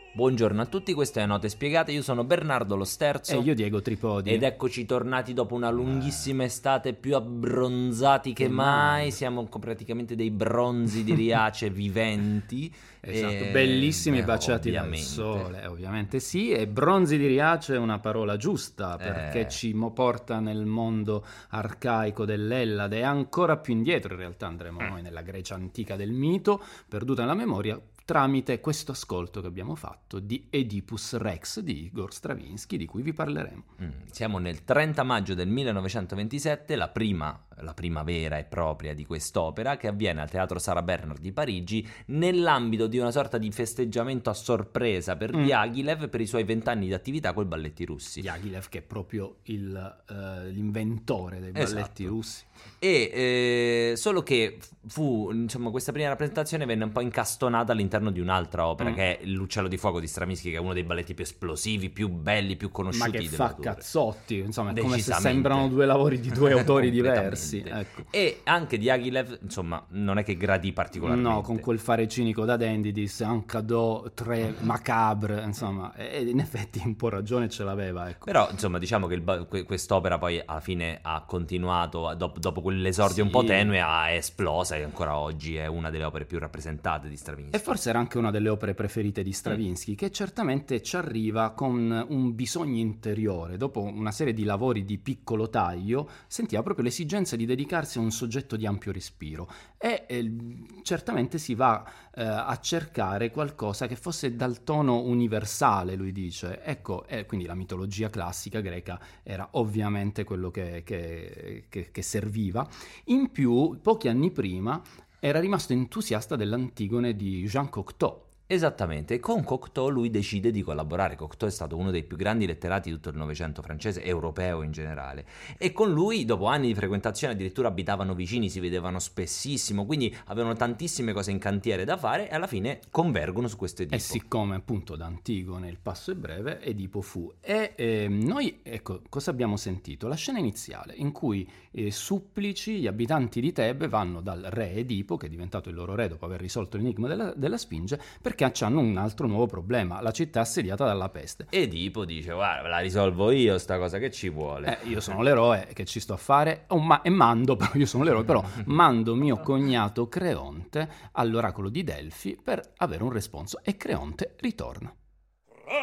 Buongiorno a tutti, queste è Note Spiegate, io sono Bernardo Lo Sterzo. E io Diego Tripodi. Ed eccoci tornati dopo una lunghissima estate, più abbronzati che mai. Siamo praticamente dei bronzi di Riace viventi. Esatto, bellissimi baciati dal sole, ovviamente sì, e bronzi di Riace è una parola giusta, perché ci porta nel mondo arcaico dell'Ellade e ancora più indietro, in realtà andremo noi nella Grecia antica del mito, perduta nella memoria, tramite questo ascolto che abbiamo fatto di Oedipus Rex di Igor Stravinsky, di cui vi parleremo. Siamo nel 30 maggio del 1927, la prima vera e propria di quest'opera, che avviene al Teatro Sarah Bernhardt di Parigi nell'ambito di una sorta di festeggiamento a sorpresa per Diaghilev per i suoi 20 anni di attività con i balletti russi. Diaghilev, che è proprio l'inventore dei balletti russi. E solo che questa prima rappresentazione venne un po' incastonata all'interno di un'altra opera che è L'Uccello di Fuoco di Stravinsky, che è uno dei balletti più esplosivi, più belli, più conosciuti. Ma che fa tour. Cazzotti, insomma, è come se sembrano due lavori di due autori diversi. Ecco. E anche Diaghilev, insomma, non è che gradì particolarmente. No, con quel fare cinico da dandy, disse un cadeau très macabre, insomma, e in effetti un po' ragione ce l'aveva. Ecco. Però, insomma, diciamo che quest'opera poi alla fine ha continuato, dopo quell'esordio un po' tenue, è esplosa e ancora oggi è una delle opere più rappresentate di Stravinsky. E forse era anche una delle opere preferite di Stravinsky, che certamente ci arriva con un bisogno interiore. Dopo una serie di lavori di piccolo taglio, sentiva proprio l'esigenza di dedicarsi a un soggetto di ampio respiro e certamente si va a cercare qualcosa che fosse dal tono universale, lui dice. Ecco, quindi la mitologia classica greca era ovviamente quello che serviva. In più, pochi anni prima, era rimasto entusiasta dell'Antigone di Jean Cocteau. Esattamente, e con Cocteau lui decide di collaborare. Cocteau è stato uno dei più grandi letterati di tutto il Novecento francese, europeo in generale, e con lui dopo anni di frequentazione addirittura abitavano vicini, si vedevano spessissimo, quindi avevano tantissime cose in cantiere da fare e alla fine convergono su questo Edipo. E siccome appunto da Antigone il passo è breve, Edipo fu. E noi, ecco, cosa abbiamo sentito? La scena iniziale in cui supplici, gli abitanti di Tebe, vanno dal re Edipo, che è diventato il loro re dopo aver risolto l'enigma della Sfinge, perché hanno un altro nuovo problema, la città assediata dalla peste. Edipo dice: guarda, la risolvo io sta cosa, che ci vuole? Io sono l'eroe, che ci sto a fare? Io sono l'eroe, però mando mio cognato Creonte all'oracolo di Delfi per avere un responso, e Creonte ritorna.